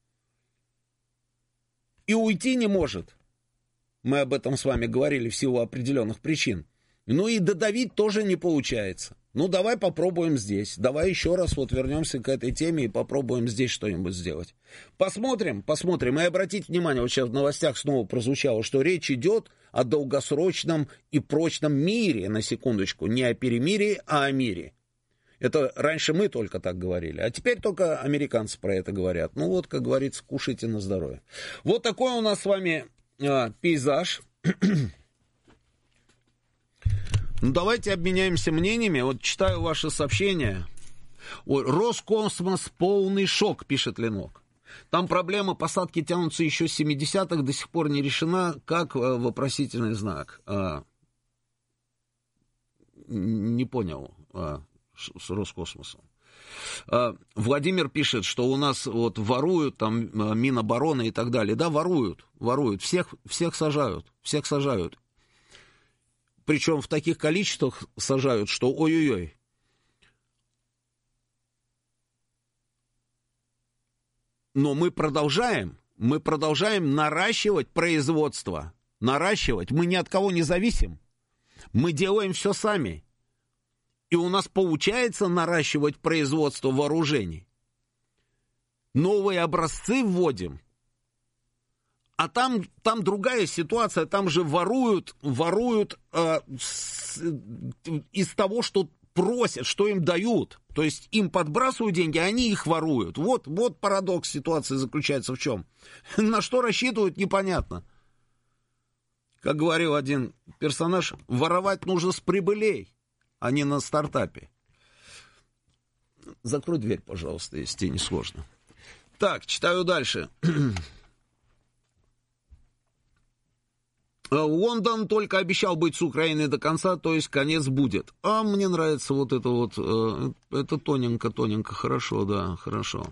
Speaker 2: И уйти не может. Мы об этом с вами говорили в силу определенных причин. Ну и додавить тоже не получается. Ну, давай попробуем здесь. Давай еще раз вот вернемся к этой теме и попробуем здесь что-нибудь сделать. Посмотрим, посмотрим. И обратите внимание, вот сейчас в новостях снова прозвучало, что речь идет о долгосрочном и прочном мире, на секундочку. Не о перемирии, а о мире. Это раньше мы только так говорили, а теперь только американцы про это говорят. Ну вот, как говорится, кушайте на здоровье. Вот такой у нас с вами а, пейзаж. Ну, давайте обменяемся мнениями. Вот читаю ваши сообщения. Ой, Роскосмос полный шок, пишет Ленок. Там проблема посадки тянутся еще с семидесятых, до сих пор не решена. Как? Вопросительный знак. А, не понял а, с Роскосмосом. А, Владимир пишет, что у нас вот воруют, там Минобороны и так далее. Да, воруют, воруют. Всех, всех сажают, всех сажают. Причем в таких количествах сажают, что ой-ой-ой. Но мы продолжаем, мы продолжаем наращивать производство. Наращивать. Мы ни от кого не зависим. Мы делаем все сами. И у нас получается наращивать производство вооружений. Новые образцы вводим. А там, там другая ситуация, там же воруют, воруют э, с, из того, что просят, что им дают. То есть им подбрасывают деньги, а они их воруют. Вот, вот парадокс ситуации заключается в чем. На что рассчитывают, непонятно. Как говорил один персонаж, воровать нужно с прибылей, а не на стартапе. Закрой дверь, пожалуйста, если тебе не сложно. Так, читаю дальше. Лондон только обещал быть с Украиной до конца, то есть конец будет. А мне нравится вот это вот, это тоненько-тоненько, хорошо, да, хорошо.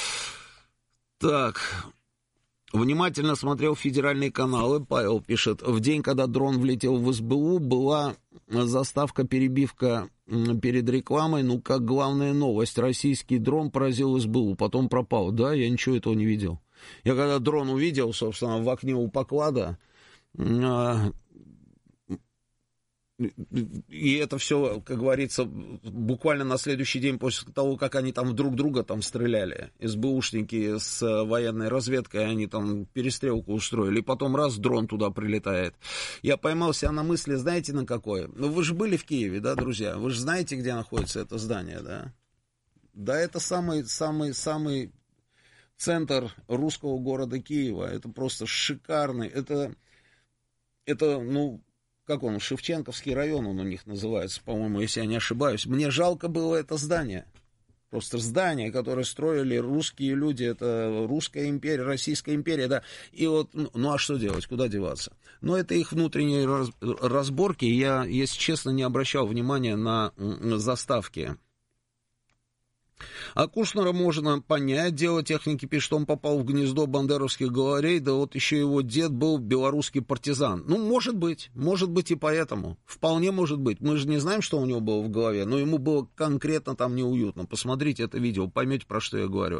Speaker 2: Так, внимательно смотрел федеральные каналы, Павел пишет, в день, когда дрон влетел в эс бэ у, была заставка, перебивка перед рекламой, ну, как главная новость, российский дрон поразил эс бэ у, потом пропал, да, я ничего этого не видел. Я когда дрон увидел, собственно, в окне у поклада, и это все, как говорится, буквально на следующий день после того, как они там друг друга там стреляли, эс бэ ушники с военной разведкой, они там перестрелку устроили, и потом раз дрон туда прилетает. Я поймал себя на мысли, знаете, на какое? Ну, вы же были в Киеве, да, друзья? Вы же знаете, где находится это здание, да? Да, это самый, самый, самый центр русского города Киева. Это просто шикарный, это... Это, ну, как он, Шевченковский район он у них называется, по-моему, если я не ошибаюсь. Мне жалко было это здание. просто здания, которые строили русские люди, это русская империя, Российская империя, да, и вот, ну а что делать, куда деваться? Но это их внутренние раз, разборки, я, если честно, не обращал внимания на, на заставки. А Кушнера можно понять, дело техники пишет, он попал в гнездо бандеровских главарей, да вот еще его дед был белорусский партизан. Ну, может быть, может быть и поэтому, вполне может быть. Мы же не знаем, что у него было в голове, но ему было конкретно там неуютно. Посмотрите это видео, поймете, про что я говорю.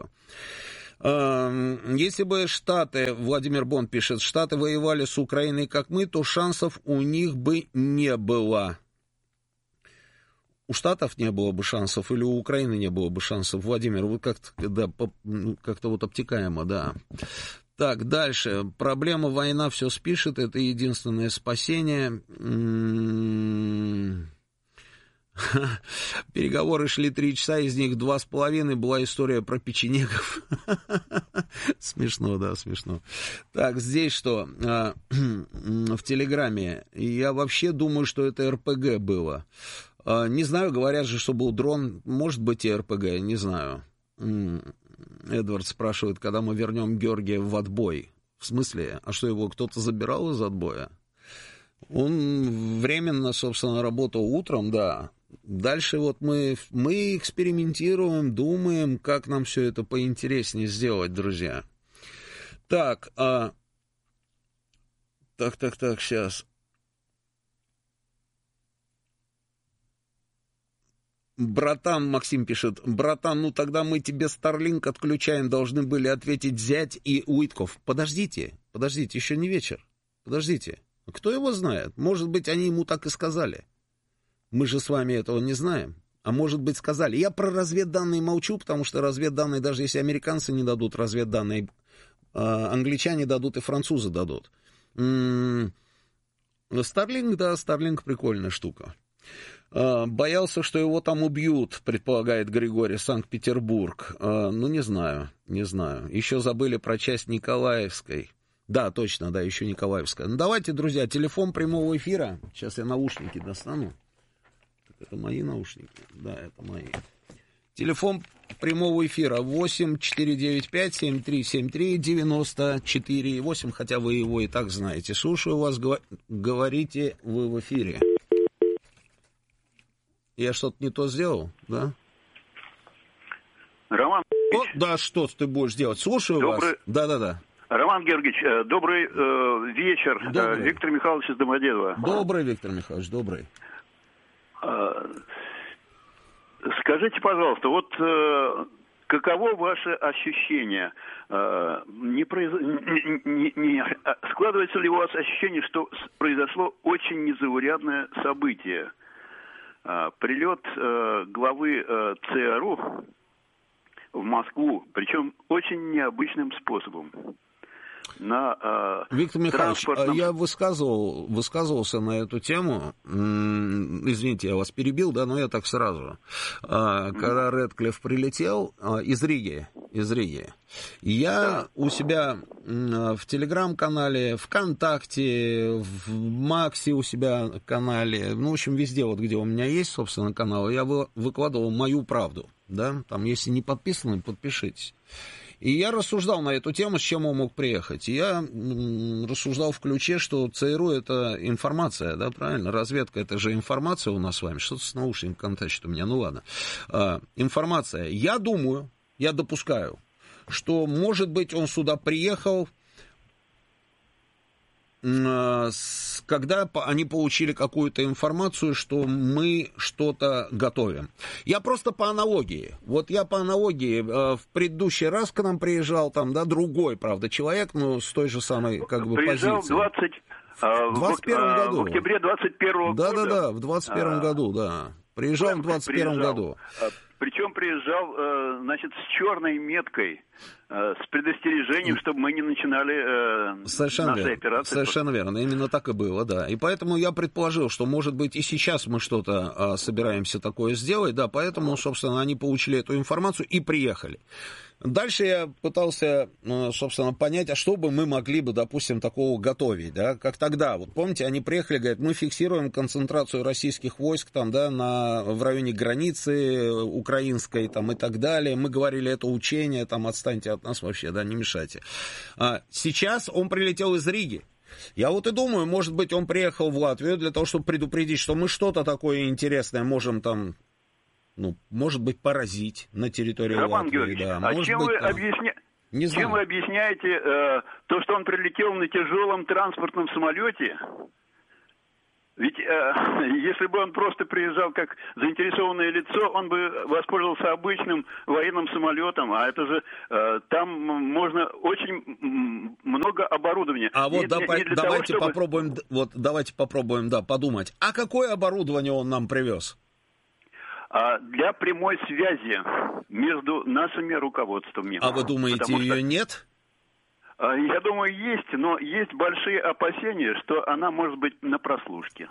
Speaker 2: Если бы Штаты, Владимир Бон пишет, Штаты воевали с Украиной как мы, то шансов у них бы не было. У Штатов не было бы шансов, или у Украины не было бы шансов. Владимир, вы как-то, да, как-то вот обтекаемо, да. Так, дальше. Проблема, война все спишет, это единственное спасение. Переговоры шли три часа, из них два с половиной была история про печенегов. Смешно, да, смешно. Так, здесь что? В Телеграме. Я вообще думаю, что это эр пэ гэ было. Не знаю, говорят же, что был дрон, может быть и эр пэ гэ, не знаю. Эдвард спрашивает, когда мы вернем Георгия в отбой. В смысле? А что, его кто-то забирал из отбоя? Он временно, собственно, работал утром, да. Дальше вот мы, мы экспериментируем, думаем, как нам все это поинтереснее сделать, друзья. Так, а... так, так, так, сейчас... Братан, Максим пишет, братан, ну тогда мы тебе Starlink отключаем, должны были ответить зять и Уитков. Подождите, подождите, еще не вечер, подождите. Кто его знает? Может быть, они ему так и сказали. Мы же с вами этого не знаем. А может быть, сказали. Я про разведданные молчу, потому что разведданные, даже если американцы не дадут разведданные, англичане дадут и французы дадут. Starlink, да, Starlink прикольная штука. Боялся, что его там убьют, предполагает Григорий, Санкт-Петербург. Ну, не знаю, не знаю. Еще забыли про часть Николаевской. Да, точно, да, еще Николаевская. Ну, давайте, друзья, телефон прямого эфира. Сейчас я наушники достану. Так, это мои наушники? Да, это мои. Телефон прямого эфира восемь четыре девять пять семь три семь три девяносто четыре восемь, хотя вы его и так знаете. Слушаю вас, говорите вы в эфире. Я что-то не то сделал, да?
Speaker 9: Роман
Speaker 2: О, да, что ты будешь делать? Слушаю добрый... вас. Да-да-да.
Speaker 9: Роман Георгиевич, добрый э, вечер.
Speaker 2: Добрый.
Speaker 9: Виктор Михайлович из Домодедово.
Speaker 2: Добрый, Виктор Михайлович, добрый.
Speaker 9: Э, скажите, пожалуйста, вот э, каково ваше ощущение? Э, не произ... не, не, не... Складывается ли у вас ощущение, что произошло очень незаурядное событие? Э, прилет э, главы э, ЦРУ в Москву, причем очень необычным способом. На, э, Виктор Михайлович, транспортном...
Speaker 2: я высказывал, высказывался на эту тему, извините, я вас перебил, да, но я так сразу. Mm-hmm. Когда Рэдклифф прилетел из Риги, из Риги, я да. у себя в Телеграм-канале, ВКонтакте, в Максе у себя канале, ну, в общем, везде, вот где у меня есть, собственно, канал, я выкладывал мою правду, да, там, если не подписаны, подпишитесь. И я рассуждал на эту тему, с чем он мог приехать. И я рассуждал в ключе, что ЦРУ — это информация, да, правильно? Разведка — это же информация у нас с вами. Что-то с наушником контачит у меня, ну ладно. А, информация. Я думаю, я допускаю, что, может быть, он сюда приехал, когда они получили какую-то информацию, что мы что-то готовим. Я просто по аналогии. Вот я по аналогии в предыдущий раз к нам приезжал, там, да, другой, правда, человек, но с той же самой, как бы,
Speaker 9: приезжал
Speaker 2: позицией.
Speaker 9: двадцать,
Speaker 2: в двадцать первом
Speaker 9: в,
Speaker 2: году.
Speaker 9: В октябре двадцать первого
Speaker 2: да,
Speaker 9: года.
Speaker 2: Да-да-да, в двадцать первом а, году, да. Приезжал в двадцать первом году.
Speaker 9: Причем приезжал, значит, с черной меткой, с предостережением, чтобы мы не начинали
Speaker 2: Совершенно
Speaker 9: наши
Speaker 2: верно.
Speaker 9: операции.
Speaker 2: Совершенно верно, именно так и было, да. И поэтому я предположил, что, может быть, и сейчас мы что-то а, собираемся такое сделать, да, поэтому, собственно, они получили эту информацию и приехали. Дальше я пытался, собственно, понять, а что бы мы могли бы, допустим, такого готовить, да, как тогда. Вот помните, они приехали, говорят, мы фиксируем концентрацию российских войск там, да, на, в районе границы Украины украинской там, и так далее. Мы говорили, это учение, там, отстаньте от нас вообще, да, не мешайте. А сейчас он прилетел из Риги. Я вот и думаю, может быть, он приехал в Латвию для того, чтобы предупредить, что мы что-то такое интересное можем там, ну, может быть, поразить на территории
Speaker 9: Роман
Speaker 2: Латвии.
Speaker 9: Георгиевич,
Speaker 2: Да.
Speaker 9: а
Speaker 2: Может
Speaker 9: чем
Speaker 2: быть,
Speaker 9: вы,
Speaker 2: там...
Speaker 9: объясня...
Speaker 2: Не
Speaker 9: чем вы объясняете э, то, что он прилетел на тяжелом транспортном самолете? Ведь э, если бы он просто приезжал как заинтересованное лицо, он бы воспользовался обычным военным самолетом, а это же э, там можно очень много оборудования.
Speaker 2: А вот
Speaker 9: не,
Speaker 2: давай,
Speaker 9: не для
Speaker 2: давайте
Speaker 9: того, чтобы...
Speaker 2: попробуем, вот давайте попробуем, да, подумать. А какое оборудование он нам привез?
Speaker 9: А для прямой связи между нашими руководствами.
Speaker 2: А вы думаете,
Speaker 9: Потому
Speaker 2: ее
Speaker 9: что...
Speaker 2: нет?
Speaker 9: Я думаю, есть, но есть большие опасения, что она может быть на прослушке.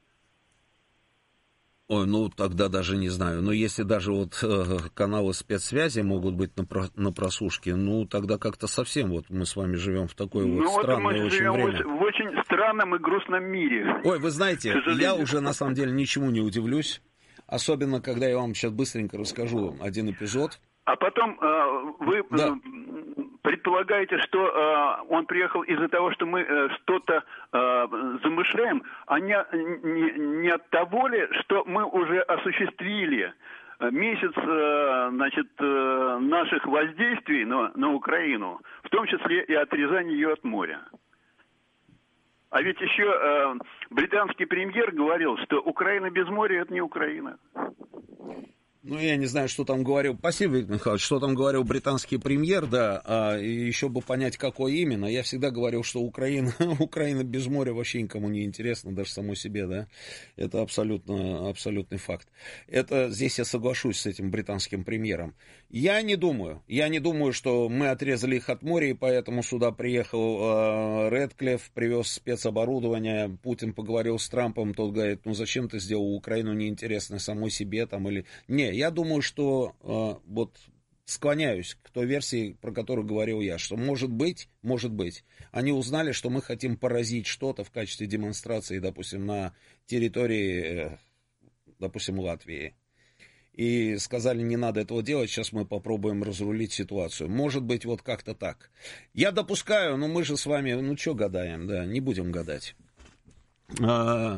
Speaker 2: Ой, ну тогда даже не знаю. Но если даже вот э, каналы спецсвязи могут быть на, про, на прослушке, ну тогда как-то совсем вот мы с вами живем в такое вот
Speaker 9: ну,
Speaker 2: странное
Speaker 9: вот мы
Speaker 2: очень
Speaker 9: живем
Speaker 2: время.
Speaker 9: в очень странном и грустном мире.
Speaker 2: Ой, вы знаете, я уже на самом деле ничему не удивлюсь. Особенно, когда я вам сейчас быстренько расскажу один эпизод.
Speaker 9: А потом э, вы да. предполагаете, что э, он приехал из-за того, что мы э, что-то э, замышляем, а не, не, не от того ли, что мы уже осуществили месяц э, значит, э, наших воздействий на, на Украину, в том числе и отрезание ее от моря. А ведь еще э, британский премьер говорил, что Украина без моря – это не Украина.
Speaker 2: Ну, я не знаю, что там говорил. Спасибо, Виктор Михайлович, что там говорил британский премьер, да, а, и еще бы понять, какой именно. Я всегда говорил, что Украина, Украина без моря вообще никому не интересна, даже самой себе, да. Это абсолютно, абсолютный факт. Это, здесь я соглашусь с этим британским премьером. Я не думаю, я не думаю, что мы отрезали их от моря, и поэтому сюда приехал э, Рэдклифф, привез спецоборудование, Путин поговорил с Трампом, тот говорит, ну зачем ты сделал Украину неинтересной самой себе, там, или... Не, я думаю, что э, вот склоняюсь к той версии, про которую говорил я, что может быть, может быть, они узнали, что мы хотим поразить что-то в качестве демонстрации, допустим, на территории, э, допустим, Латвии. И сказали, не надо этого делать, сейчас мы попробуем разрулить ситуацию. Может быть, вот как-то так. Я допускаю, но мы же с вами, ну что гадаем, да, не будем гадать. А...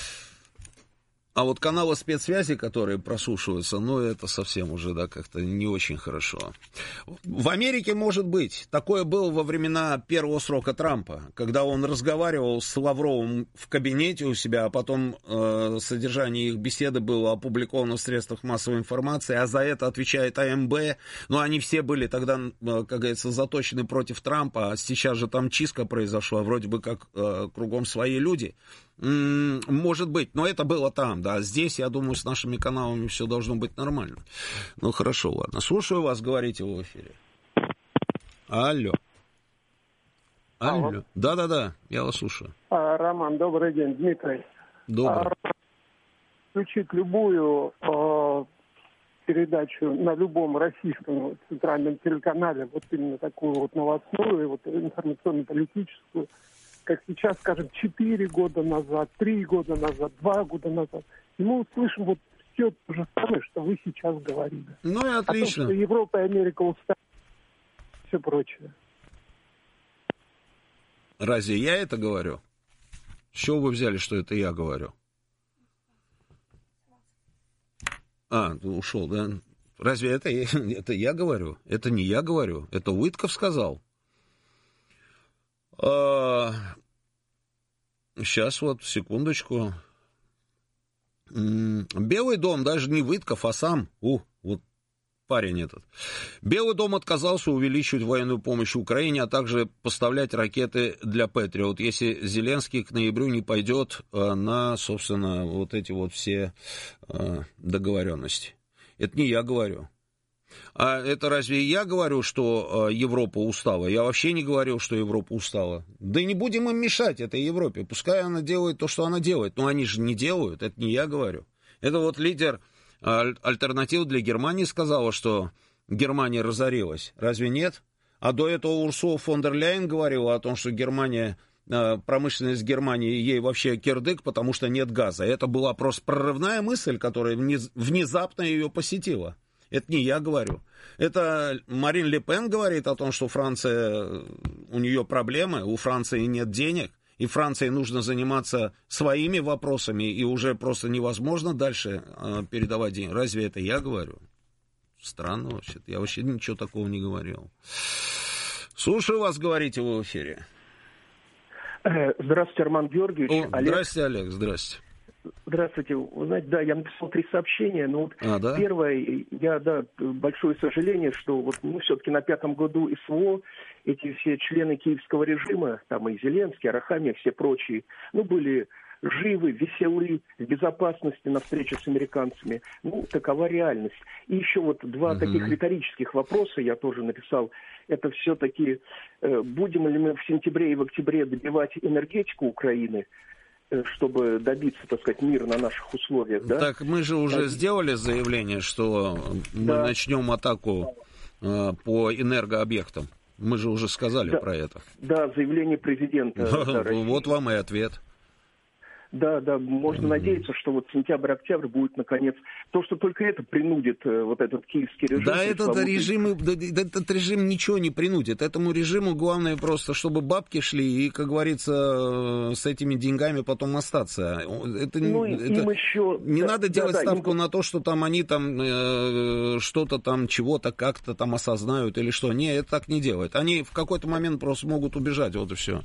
Speaker 2: А вот каналы спецсвязи, которые прослушиваются, ну, это совсем уже, да, как-то не очень хорошо. В Америке, может быть, такое было во времена первого срока Трампа, когда он разговаривал с Лавровым в кабинете у себя, а потом э, содержание их беседы было опубликовано в средствах массовой информации, а за это отвечает А М Б. Ну, они все были тогда, э, как говорится, заточены против Трампа, а сейчас же там чистка произошла, вроде бы как э, кругом свои люди. Может быть, но это было там, да. Здесь, я думаю, с нашими каналами все должно быть нормально. Ну, хорошо, ладно. Слушаю вас, говорите в эфире. Алло. Алло. Да-да-да, я вас слушаю.
Speaker 10: А, Роман, добрый день, Дмитрий.
Speaker 2: Добрый.
Speaker 10: А, включить любую а, передачу на любом российском центральном телеканале, вот именно такую вот новостную, вот информационно-политическую, как сейчас, скажем, четыре года назад, три года назад, два года назад. И мы услышим вот все то же самое, что вы сейчас говорили.
Speaker 2: Ну и отлично.
Speaker 10: О том, что Европа и Америка устали, и все прочее.
Speaker 2: Разве я это говорю? С чего вы взяли, что это я говорю? А, ушел, да? Разве это, это я говорю? Это не я говорю, это Уитков сказал. Сейчас вот, секундочку. Белый дом, даже не Вытков, а сам, у, вот парень этот. Белый дом отказался увеличивать военную помощь Украине, а также поставлять ракеты для Патриот, если Зеленский к ноябрю не пойдет на, собственно, вот эти вот все договоренности. Это не я говорю. А это разве я говорю, что Европа устала? Я вообще не говорил, что Европа устала. Да и не будем им мешать этой Европе. Пускай она делает то, что она делает. Но они же не делают, это не я говорю. Это вот лидер альтернатив для Германии сказала, что Германия разорилась. Разве нет? А до этого Урсула фон дер Ляйен говорила о том, что Германия, промышленность Германии, ей вообще кирдык, потому что нет газа. Это была просто прорывная мысль, которая внезапно ее посетила. Это не я говорю. Это Марин Ле Пен говорит о том, что Франция, у нее проблемы, у Франции нет денег, и Франции нужно заниматься своими вопросами, и уже просто невозможно дальше э, передавать деньги. Разве это я говорю? Странно вообще. Я вообще ничего такого не говорил. Слушаю вас, говорите вы в эфире.
Speaker 11: Здравствуйте, Роман Георгиевич.
Speaker 2: О,
Speaker 11: Олег.
Speaker 2: Здравствуйте, Олег, здравствуйте.
Speaker 11: Здравствуйте. Вы знаете, да, я написал три сообщения, но вот
Speaker 2: а, да?
Speaker 11: первое, я, да, большое сожаление, что вот, ну, все-таки на пятом году СВО эти все члены киевского режима, там и Зеленский, Арахамия, все прочие, ну, были живы, веселы, в безопасности на встрече с американцами. Ну, такова реальность. И еще вот два uh-huh. таких риторических вопроса я тоже написал. Это все-таки, э, будем ли мы в сентябре и в октябре добивать энергетику Украины, э, чтобы добиться, так сказать, мира на наших условиях, да?
Speaker 2: Так мы же уже так... сделали заявление, что мы да. начнем атаку э, по энергообъектам. Мы же уже сказали
Speaker 11: да.
Speaker 2: про это.
Speaker 11: Да, заявление президента. Да,
Speaker 2: вот вам и ответ.
Speaker 11: Да, да, можно mm-hmm. надеяться, что вот сентябрь-октябрь будет, наконец, то, что только это принудит э, вот этот киевский режим.
Speaker 2: Да, этот режим, да, этот режим ничего не принудит. Этому режиму главное просто, чтобы бабки шли и, как говорится, с этими деньгами потом остаться. Это,
Speaker 11: ну,
Speaker 2: это,
Speaker 11: им еще...
Speaker 2: Не
Speaker 11: да,
Speaker 2: надо
Speaker 11: да,
Speaker 2: делать
Speaker 11: да,
Speaker 2: ставку
Speaker 11: им...
Speaker 2: на то, что там они там э, что-то там, чего-то как-то там осознают или что. Не, это так не делает. Они в какой-то момент просто могут убежать, вот и все.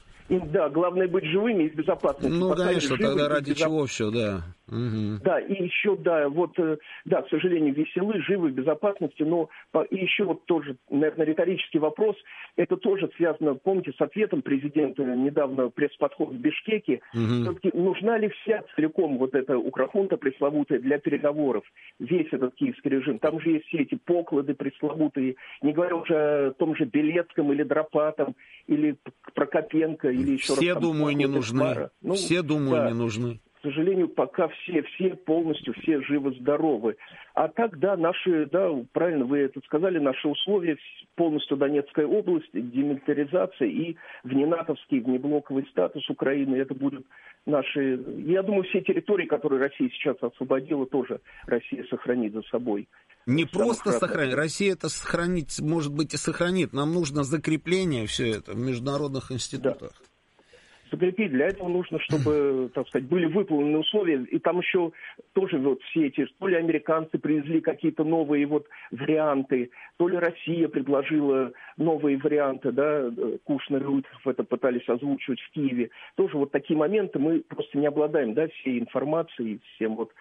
Speaker 11: Да, главное быть живыми и в безопасности.
Speaker 2: Ну,
Speaker 11: Пока
Speaker 2: конечно,
Speaker 11: живы,
Speaker 2: тогда ради
Speaker 11: безоп...
Speaker 2: чего все, да. Угу.
Speaker 11: Да, и еще, да, вот, да, к сожалению, веселы, живы в безопасности, но и еще вот тоже, наверное, риторический вопрос, это тоже связано, помните, с ответом президента недавно пресс-подход в Бишкеке. Угу. Все-таки нужна ли вся целиком вот эта Укрхунта пресловутая для переговоров, весь этот киевский режим? Там же есть все эти поклады пресловутые, не говоря уже о том же Белецком или Дропатом, или Прокопенко, или еще
Speaker 2: все,
Speaker 11: раз... Все,
Speaker 2: думаю, не нужны. Ну, все, думаю,
Speaker 11: да.
Speaker 2: не нужны.
Speaker 11: К сожалению, пока все, все полностью, все живы-здоровы. А так, да, наши, да, правильно вы это сказали, наши условия, полностью Донецкая область, демилитаризация и вненатовский, внеблоковый статус Украины, это будут наши... Я думаю, все территории, которые Россия сейчас освободила, тоже Россия сохранит за собой.
Speaker 2: Не просто сохранить, Россия это сохранить, может быть, и сохранит. Нам нужно закрепление все это в международных институтах. Да.
Speaker 11: Закрепить. Для этого нужно, чтобы, так сказать, были выполнены условия. И там еще тоже вот все эти, то ли американцы привезли какие-то новые вот варианты, то ли Россия предложила новые варианты, да, Кушнер и Утков это пытались озвучивать в Киеве. Тоже вот такие моменты мы просто не обладаем, да, всей информацией, всем вот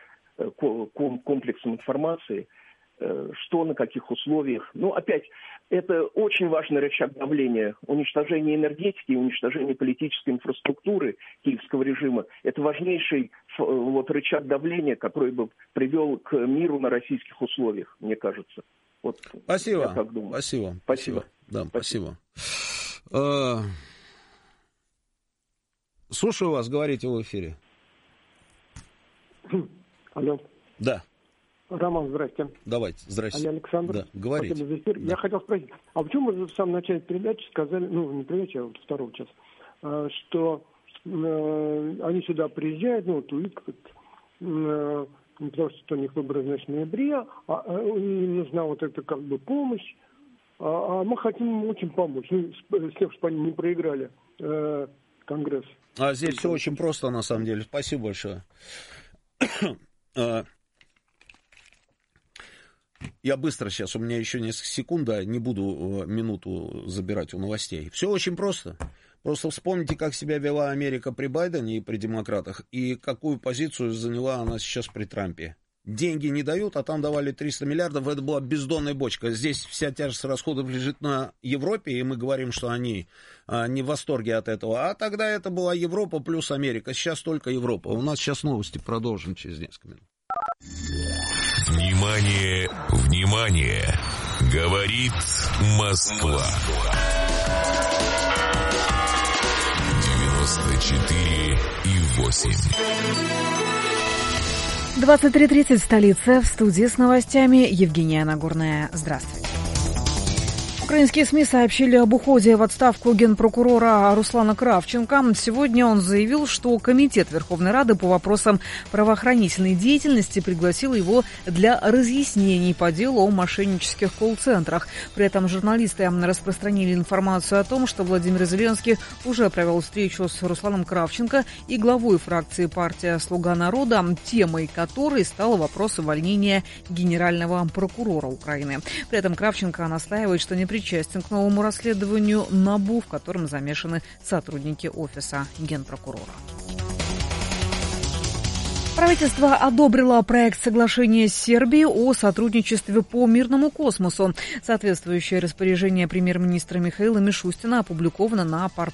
Speaker 11: комплексом информации, что на каких условиях. Ну, опять, это очень важный рычаг давления. Уничтожение энергетики и уничтожение политической инфраструктуры киевского режима – это важнейший вот, рычаг давления, который бы привел к миру на российских условиях, мне кажется. Вот,
Speaker 2: спасибо.
Speaker 11: Я так думаю.
Speaker 2: Спасибо.
Speaker 11: Спасибо.
Speaker 2: Да, спасибо. спасибо. Слушаю вас, говорите в эфире.
Speaker 10: Алло.
Speaker 2: Да.
Speaker 10: Роман, здрасте.
Speaker 2: Давайте, здрасте.
Speaker 10: А Александр.
Speaker 2: Да, говорите.
Speaker 10: Спасибо за эфир. Да. Я хотел спросить, а почему вы в самом начале передачи сказали, ну, не передачи, а вот второго часа, что э, они сюда приезжают, ну, вот увидят, э, потому что у них выборы, значит, в ноябре, а, а им нужна вот эта, как бы, помощь, а, а мы хотим им очень помочь. Ну, с тем, чтобы они не проиграли э, Конгресс.
Speaker 2: А здесь все очень просто, на самом деле. Спасибо большое. Я быстро сейчас, у меня еще несколько секунд, да, не буду минуту забирать у новостей. Все очень просто. Просто вспомните, как себя вела Америка при Байдене и при демократах, и какую позицию заняла она сейчас при Трампе. Деньги не дают, а там давали триста миллиардов, это была бездонная бочка. Здесь вся тяжесть расходов лежит на Европе, и мы говорим, что они а, не в восторге от этого. А тогда это была Европа плюс Америка, сейчас только Европа. У нас сейчас новости, продолжим через несколько минут.
Speaker 3: Внимание, внимание, говорит Москва. девяносто четыре и восемь.
Speaker 4: двадцать три тридцать в столице. В студии с новостями Евгения Нагорная. Здравствуйте. Украинские СМИ сообщили об уходе в отставку генпрокурора Руслана Кравченко. Сегодня он заявил, что Комитет Верховной Рады по вопросам правоохранительной деятельности пригласил его для разъяснений по делу о мошеннических колл-центрах. При этом журналисты распространили информацию о том, что Владимир Зеленский уже провел встречу с Русланом Кравченко и главой фракции партия «Слуга народа», темой которой стал вопрос увольнения генерального прокурора Украины. При этом Кравченко настаивает, что не причастен к новому расследованию НАБУ, в котором замешаны сотрудники офиса генпрокурора. Правительство одобрило проект соглашения с Сербией о сотрудничестве по мирному космосу. Соответствующее распоряжение премьер-министра Михаила Мишустина опубликовано на портале